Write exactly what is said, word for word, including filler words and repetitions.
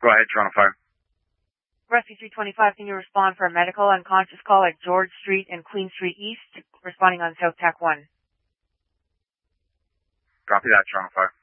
Go ahead, Toronto Fire. Rescue three twenty-five, can you respond for a medical unconscious call at George Street and Queen Street East, responding on South Tack one? Copy that, Toronto Fire.